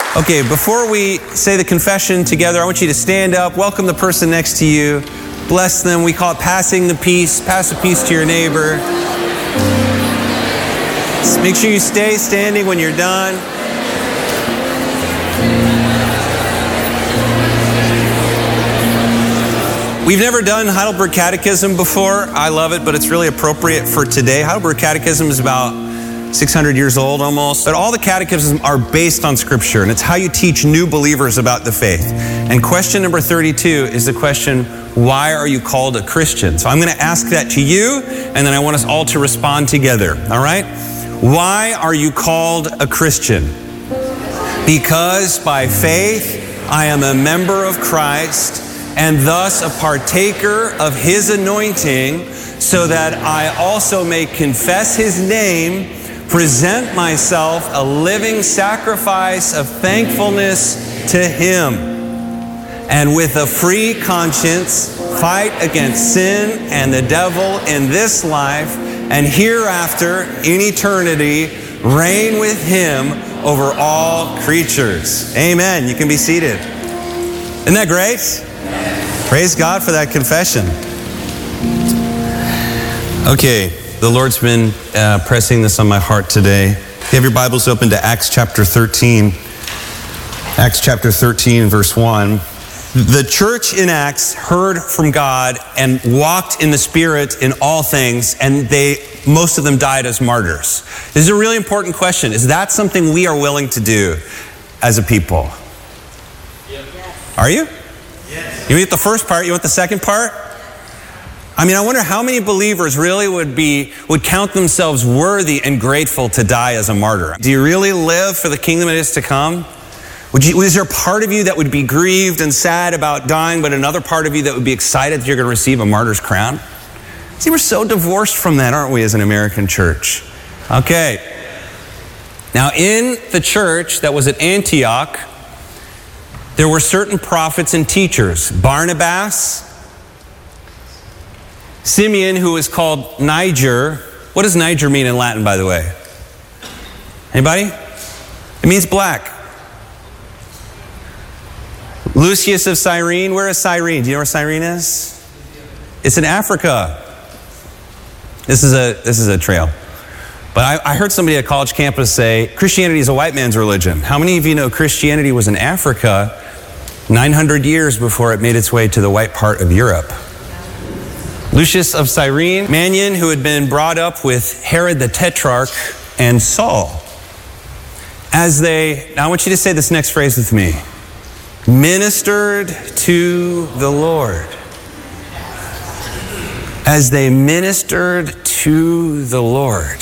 Okay, before we say the confession together, I want you to stand up, welcome the person next to you, bless them. We call it passing the peace. Pass the peace to your neighbor. Just make sure you stay standing when you're done. We've never done Heidelberg Catechism before. I love it, but it's really appropriate for today. Heidelberg Catechism is about 600 years old almost. But all the catechisms are based on Scripture, and it's how you teach new believers about the faith. And question number 32 is the question, why are you called a Christian? So I'm going to ask that to you, and then I want us all to respond together. All right? Why are you called a Christian? Because by faith I am a member of Christ, and thus a partaker of His anointing, so that I also may confess His name, present myself a living sacrifice of thankfulness to Him, and with a free conscience fight against sin and the devil in this life, and hereafter in eternity reign with Him over all creatures. Amen. You can be seated. Isn't that great? Praise God for that confession. Okay. The Lord's been pressing this on my heart today. If you have your Bibles open to Acts chapter 13. Acts chapter 13, verse 1. The church in Acts heard from God and walked in the Spirit in all things, and most of them died as martyrs. This is a really important question. Is that something we are willing to do as a people? Yes. Are you? Yes. You want the first part? You want the second part? I wonder how many believers really would count themselves worthy and grateful to die as a martyr. Do you really live for the kingdom that is to come? Is there a part of you that would be grieved and sad about dying, but another part of you that would be excited that you're going to receive a martyr's crown? See, we're so divorced from that, aren't we, as an American church? Okay. Now, in the church that was at Antioch, there were certain prophets and teachers. Barnabas, Simeon, who is called Niger. What does Niger mean in Latin, by the way? Anybody? It means black. Lucius of Cyrene. Where is Cyrene? Do you know where Cyrene is? It's in Africa. This is a trail. But I heard somebody at a college campus say, Christianity is a white man's religion. How many of you know Christianity was in Africa 900 years before it made its way to the white part of Europe? Lucius of Cyrene, Manion, who had been brought up with Herod the Tetrarch and Saul. Now I want you to say this next phrase with me. Ministered to the Lord. As they ministered to the Lord.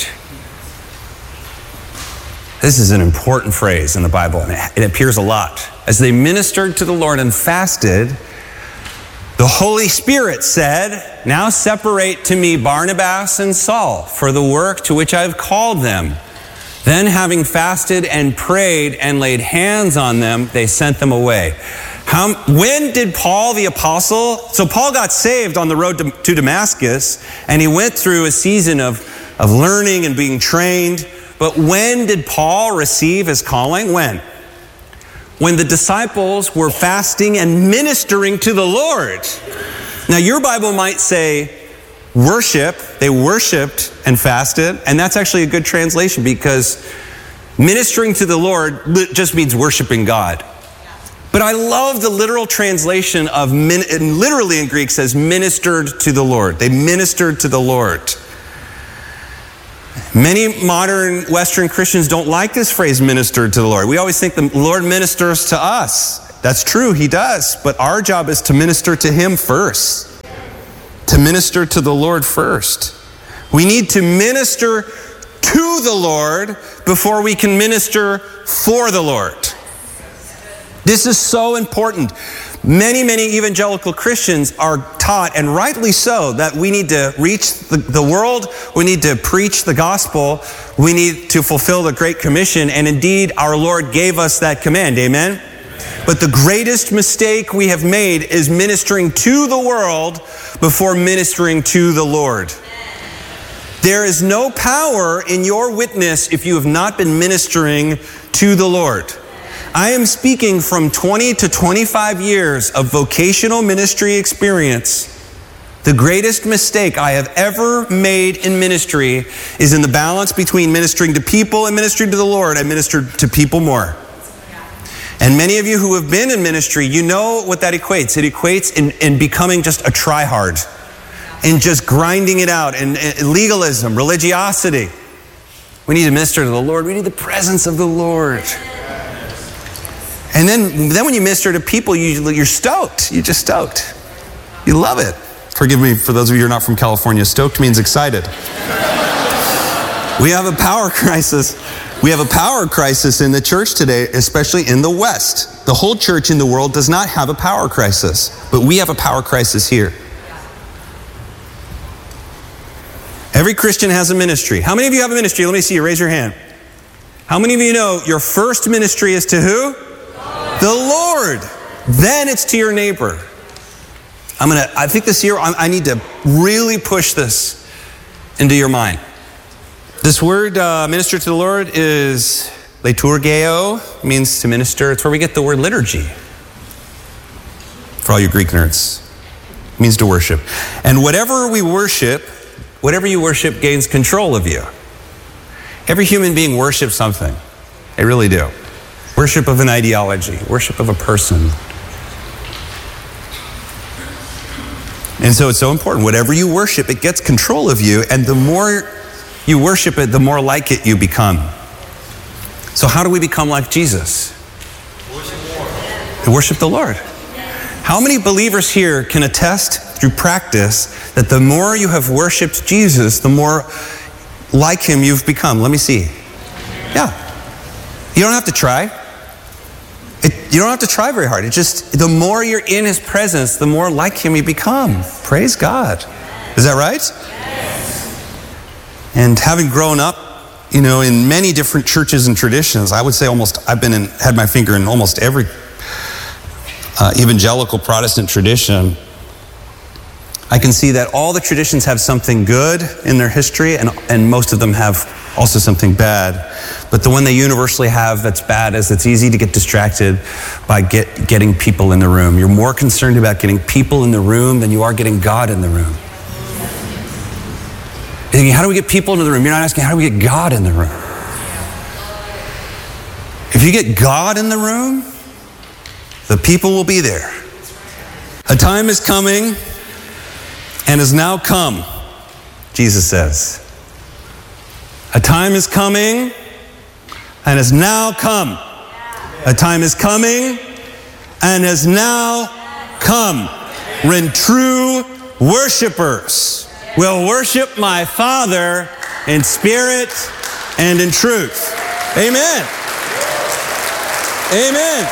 This is an important phrase in the Bible, and it appears a lot. As they ministered to the Lord and fasted, the Holy Spirit said, now separate to me Barnabas and Saul for the work to which I have called them. Then having fasted and prayed and laid hands on them, they sent them away. When did Paul the apostle, so Paul got saved on the road to Damascus, and he went through a season of learning and being trained. But when did Paul receive his calling? When the disciples were fasting and ministering to the Lord. Now, your Bible might say worship. They worshiped and fasted. And that's actually a good translation, because ministering to the Lord just means worshiping God. But I love the literal translation of, literally in Greek says ministered to the Lord. They ministered to the Lord. Many modern Western Christians don't like this phrase, ministered to the Lord. We always think the Lord ministers to us. That's true, He does. But our job is to minister to Him first. To minister to the Lord first. We need to minister to the Lord before we can minister for the Lord. This is so important. Many evangelical Christians are taught, and rightly so, that we need to reach the world, we need to preach the gospel, we need to fulfill the Great Commission, and indeed our Lord gave us that command, amen? But the greatest mistake we have made is ministering to the world before ministering to the Lord. There is no power in your witness if you have not been ministering to the Lord. I am speaking from 20 to 25 years of vocational ministry experience. The greatest mistake I have ever made in ministry is in the balance between ministering to people and ministering to the Lord. I ministered to people more. And many of you who have been in ministry, you know what that equates. It equates in becoming just a try-hard, in just grinding it out, and legalism, religiosity. We need to minister to the Lord. We need the presence of the Lord. And then when you minister to people, you're stoked. You're just stoked. You love it. Forgive me for those of you who are not from California. Stoked means excited. We have a power crisis. We have a power crisis in the church today, especially in the West. The whole church in the world does not have a power crisis, but we have a power crisis here. Every Christian has a ministry. How many of you have a ministry? Let me see you. Raise your hand. How many of you know your first ministry is to who? The Lord. Then it's to your neighbor. I think this year I need to really push this into your mind. This word, minister to the Lord, is liturgeo, means to minister. It's where we get the word liturgy. For all you Greek nerds. It means to worship. And whatever you worship gains control of you. Every human being worships something. They really do. Worship of an ideology. Worship of a person. And so it's so important. Whatever you worship, it gets control of you. And the more you worship it, the more like it you become. So how do we become like Jesus? Worship the Lord. How many believers here can attest through practice that the more you have worshiped Jesus, the more like him you've become? Let me see. Yeah. You don't have to try. You don't have to try very hard. It's just the more you're in his presence, the more like him you become. Praise God. Is that right? And having grown up, in many different churches and traditions, I would say I've had my finger in almost every evangelical Protestant tradition. I can see that all the traditions have something good in their history, and most of them have also something bad. But the one they universally have that's bad is it's easy to get distracted by getting people in the room. You're more concerned about getting people in the room than you are getting God in the room. You're thinking, how do we get people into the room? You're not asking, how do we get God in the room? If you get God in the room, the people will be there. A time is coming and has now come, Jesus says. A time is coming and has now come. A time is coming and has now come when true worshipers will worship my Father in spirit and in truth. Amen. Amen.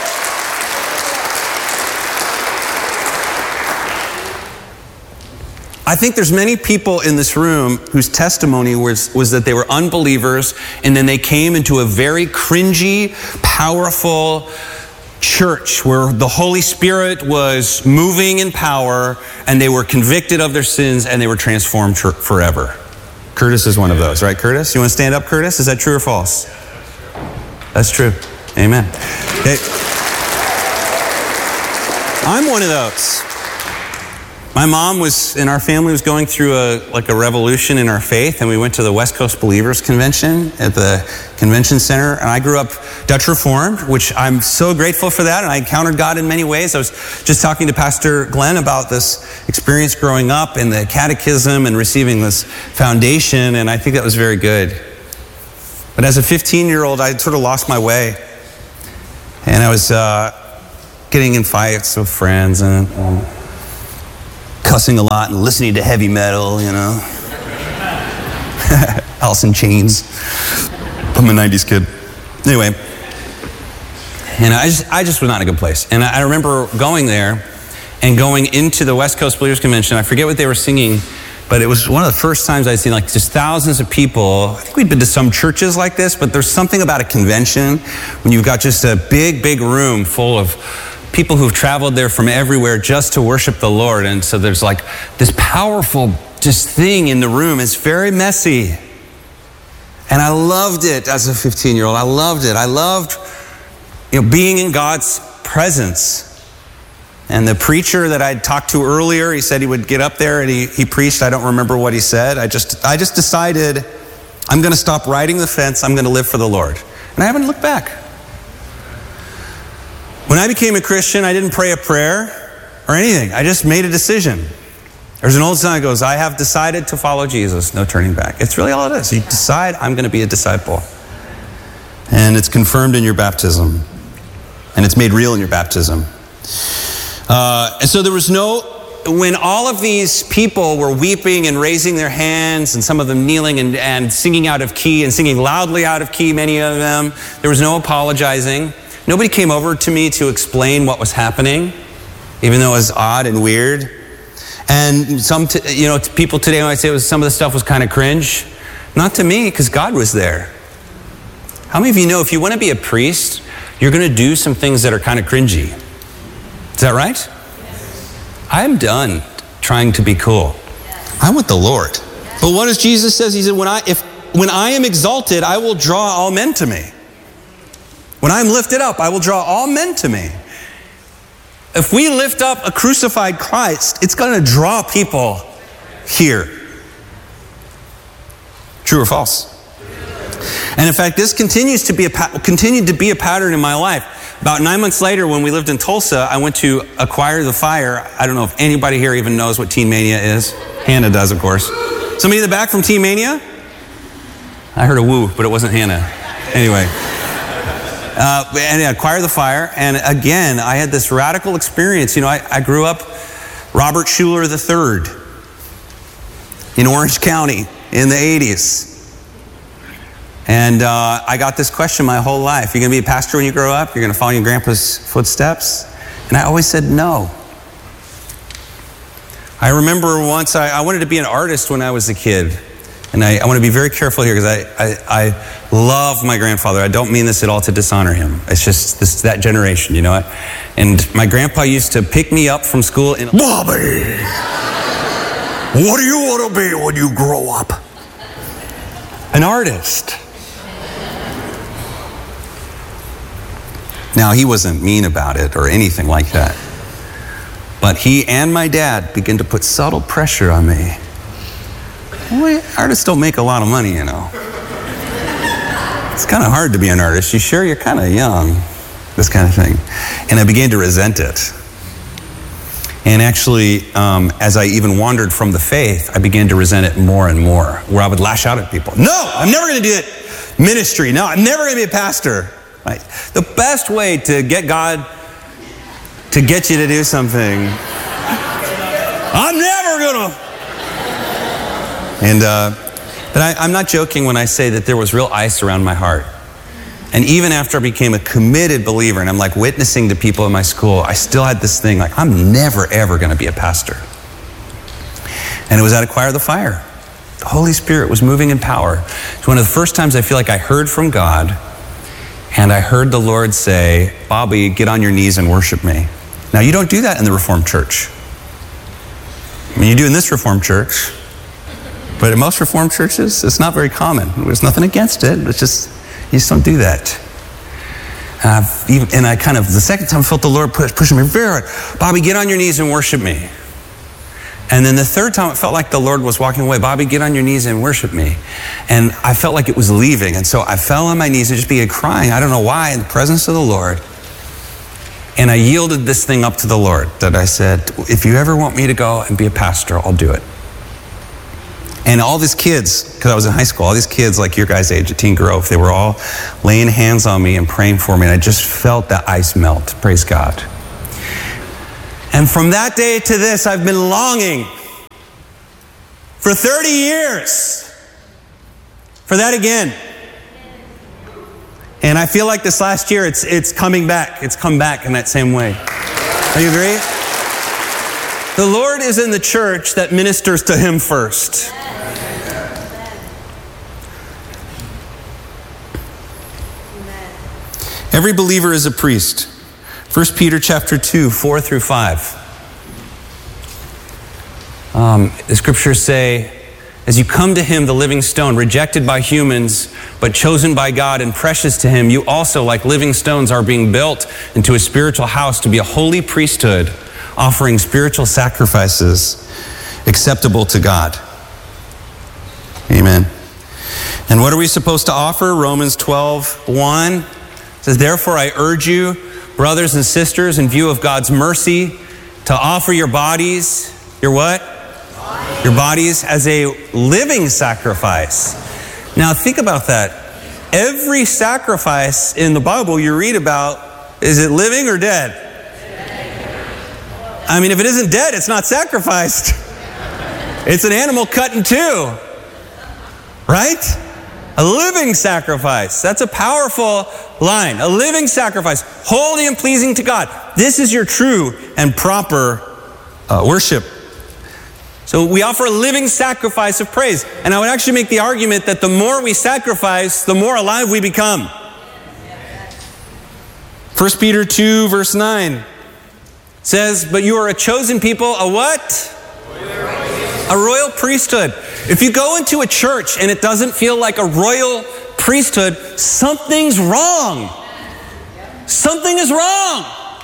I think there's many people in this room whose testimony was that they were unbelievers and then they came into a very cringy, powerful church where the Holy Spirit was moving in power and they were convicted of their sins and they were transformed forever. Curtis is one of those, right, Curtis? You want to stand up, Curtis? Is that true or false? That's true. Amen. Hey, I'm one of those. My mom in our family was going through a revolution in our faith, and we went to the West Coast Believers Convention at the convention center, and I grew up Dutch Reformed, which I'm so grateful for that, and I encountered God in many ways. I was just talking to Pastor Glenn about this experience growing up in the catechism and receiving this foundation, and I think that was very good. But as a 15-year-old, I sort of lost my way, and I was getting in fights with friends and cussing a lot and listening to heavy metal, Alice in Chains. I'm a 90s kid. Anyway, and I just was not in a good place. And I remember going there and going into the West Coast Believers Convention. I forget what they were singing, but it was one of the first times I'd seen just thousands of people. I think we'd been to some churches like this, but there's something about a convention when you've got just a big, big room full of people who've traveled there from everywhere just to worship the Lord. And so there's this powerful just thing in the room. It's very messy. And I loved it as a 15-year-old. I loved it. I loved being in God's presence. And the preacher that I talked to earlier, he said he would get up there and he preached. I don't remember what he said. I just decided I'm going to stop riding the fence. I'm going to live for the Lord. And I haven't looked back. When I became a Christian, I didn't pray a prayer or anything. I just made a decision. There's an old song that goes, I have decided to follow Jesus, no turning back. It's really all it is. You decide, I'm going to be a disciple. And it's confirmed in your baptism. And it's made real in your baptism. And so there was when all of these people were weeping and raising their hands, and some of them kneeling and singing out of key and singing loudly out of key, many of them, there was no apologizing. Nobody came over to me to explain what was happening, even though it was odd and weird. And people today might say some of the stuff was kind of cringe. Not to me, because God was there. How many of you know if you want to be a priest, you're going to do some things that are kind of cringy? Is that right? Yes. I'm done trying to be cool. Yes. I'm with the Lord. Yes. But what does Jesus says? He said, when I am exalted, I will draw all men to me. When I'm lifted up, I will draw all men to me. If we lift up a crucified Christ, it's going to draw people here. True or false? And in fact, this continued to be a pattern in my life. About 9 months later, when we lived in Tulsa, I went to Acquire the Fire. I don't know if anybody here even knows what Teen Mania is. Hannah does, of course. Somebody in the back from Teen Mania? I heard a woo, but it wasn't Hannah. Anyway. And Acquire the Fire. And again, I had this radical experience. I grew up Robert Schuller III in Orange County in the 80s. And I got this question my whole life. You're going to be a pastor when you grow up? You're going to follow your grandpa's footsteps? And I always said no. I remember once I wanted to be an artist when I was a kid. And I want to be very careful here because I love my grandfather. I don't mean this at all to dishonor him. It's just that generation, you know what? And my grandpa used to pick me up from school and, Bobby, what do you want to be when you grow up? An artist. Now, he wasn't mean about it or anything like that. But he and my dad began to put subtle pressure on me. Well, artists don't make a lot of money, you know. It's kind of hard to be an artist. You sure you're kind of young? This kind of thing. And I began to resent it. And actually, as I even wandered from the faith, I began to resent it more and more, where I would lash out at people. No, I'm never going to do it. Ministry. No, I'm never going to be a pastor. Right? The best way to get God to get you to do something, I'm never going to. And but I'm not joking when I say that there was real ice around my heart. And even after I became a committed believer, and I'm like witnessing to people in my school, I still had this thing like, I'm never, ever going to be a pastor. And it was at Acquire the Fire. The Holy Spirit was moving in power. It's one of the first times I feel like I heard from God, and I heard the Lord say, Bobby, get on your knees and worship me. Now, you don't do that in the Reformed church. I mean, you do in this Reformed church, but in most Reformed churches, it's not very common. There's nothing against it. It's just, you just don't do that. And I kind of, the second time I felt the Lord pushing me very hard. Bobby, get on your knees and worship me. And then the third time it felt like the Lord was walking away. Bobby, get on your knees and worship me. And I felt like it was leaving. And so I fell on my knees and just began crying. I don't know why, in the presence of the Lord. And I yielded this thing up to the Lord, that I said, if you ever want me to go and be a pastor, I'll do it. And all these kids, because I was in high school, all these kids like your guys' age at Teen Grove, they were all laying hands on me and praying for me. And I just felt that ice melt. Praise God. And from that day to this, I've been longing for 30 years for that again. And I feel like this last year, it's coming back. It's come back in that same way. Do you agree? The Lord is in the church that ministers to Him first. Every believer is a priest. 1 Peter chapter 2, 4 through 5. The scriptures say, As you come to him, the living stone, rejected by humans, but chosen by God and precious to him, you also, like living stones, are being built into a spiritual house to be a holy priesthood, offering spiritual sacrifices acceptable to God. Amen. And what are we supposed to offer? Romans 12:1 says, therefore I urge you, brothers and sisters, in view of God's mercy, to offer your bodies, your what? Your bodies as a living sacrifice. Now think about that. Every sacrifice in the Bible you read about, is it living or dead? I mean, if it isn't dead, it's not sacrificed. It's an animal cut in two. Right? A living sacrifice. That's a powerful line. A living sacrifice. Holy and pleasing to God. This is your true and proper worship. So we offer a living sacrifice of praise. And I would actually make the argument that the more we sacrifice, the more alive we become. 1 Peter 2 verse 9 says, but you are a chosen people, a what? A royal priesthood. If you go into a church and it doesn't feel like a royal priesthood, something's wrong. Something is wrong.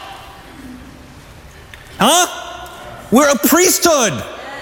Huh? We're a priesthood.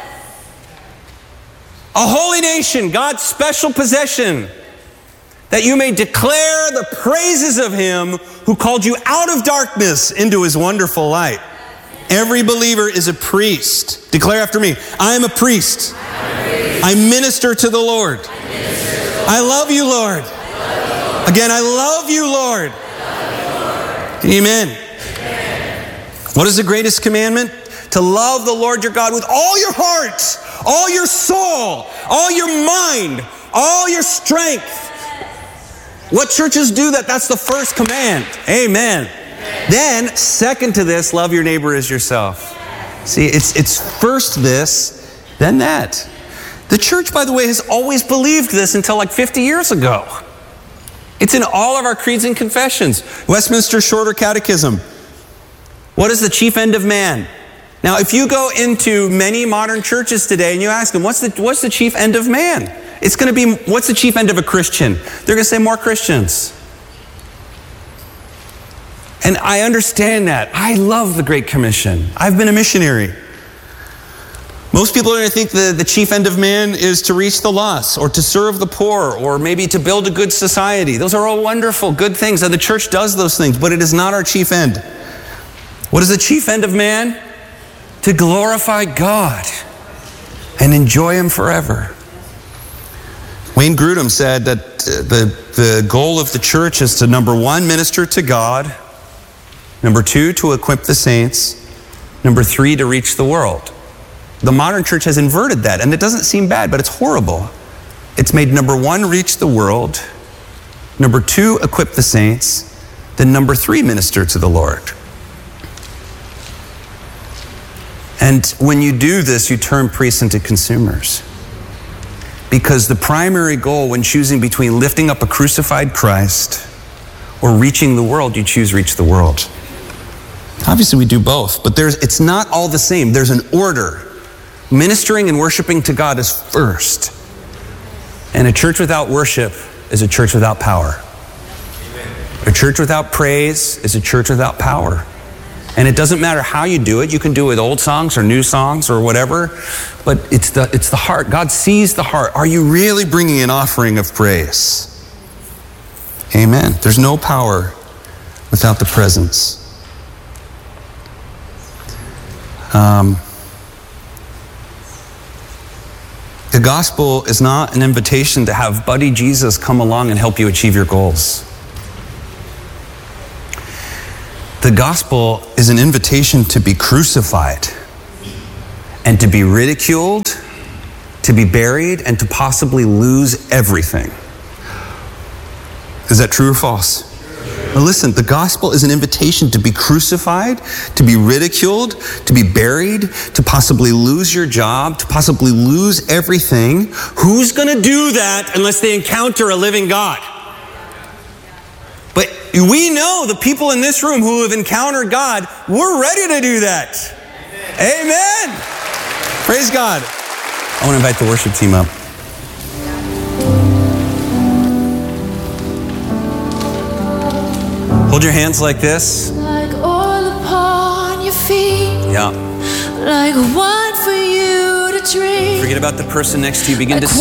A holy nation, God's special possession, that you may declare the praises of him who called you out of darkness into his wonderful light. Every believer is a priest. Declare after me, I am a priest. I minister to the Lord. I love you, Lord. Again, I love you, Lord. Amen. What is the greatest commandment? To love the Lord your God with all your heart, all your soul, all your mind, all your strength. What churches do that? That's the first command. Amen. Then, second to this, love your neighbor as yourself. See, it's first this, then that. The church, by the way, has always believed this until like 50 years ago. It's in all of our creeds and confessions. Westminster Shorter Catechism. What is the chief end of man? Now, if you go into many modern churches today and you ask them, what's the chief end of man? It's going to be, what's the chief end of a Christian? They're going to say more Christians. And I understand that. I love the Great Commission. I've been a missionary. Most people are going to think the chief end of man is to reach the lost or to serve the poor or maybe to build a good society. Those are all wonderful, good things, and the church does those things, but it is not our chief end. What is the chief end of man? To glorify God and enjoy him forever. Wayne Grudem said that the goal of the church is to, number one, minister to God. Number two, to equip the saints. Number three, to reach the world. The modern church has inverted that, and it doesn't seem bad, but it's horrible. It's made number one, reach the world. Number two, equip the saints. Then number three, minister to the Lord. And when you do this, you turn priests into consumers. Because the primary goal when choosing between lifting up a crucified Christ or reaching the world, you choose reach the world. Obviously we do both, but it's not all the same. There's an order. Ministering and worshiping to God is first. And a church without worship is a church without power. A church without praise is a church without power. And it doesn't matter how you do it. You can do it with old songs or new songs or whatever. But it's the heart. God sees the heart. Are you really bringing an offering of praise? Amen. There's no power without the presence. The gospel is not an invitation to have buddy Jesus come along and help you achieve your goals. The gospel is an invitation to be crucified and to be ridiculed, to be buried, and to possibly lose everything. Is that true or false? Now listen, the gospel is an invitation to be crucified, to be ridiculed, to be buried, to possibly lose your job, to possibly lose everything. Who's going to do that unless they encounter a living God? But we know the people in this room who have encountered God, we're ready to do that. Amen. Praise God. I want to invite the worship team up. Hold your hands like this. Like oil upon your feet. Yeah. Like wine for you to drink. Forget about the person next to you. Begin to